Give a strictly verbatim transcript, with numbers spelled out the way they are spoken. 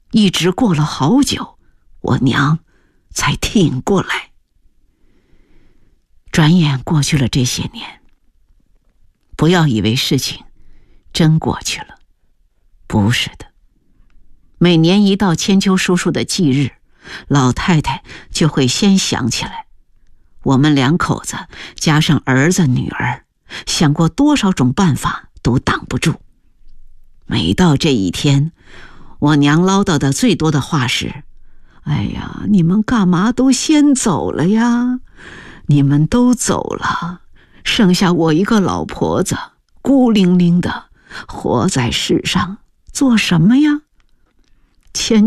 一直过了好久，我娘才挺过来。转眼过去了这些年，不要以为事情真过去了，不是的。每年一到千秋叔叔的忌日，老太太就会先想起来。我们两口子加上儿子女儿，想过多少种办法都挡不住。每到这一天，我娘唠叨的最多的话是：哎呀，你们干嘛都先走了呀？你们都走了，剩下我一个老婆子，孤零零的活在世上，做什么呀？千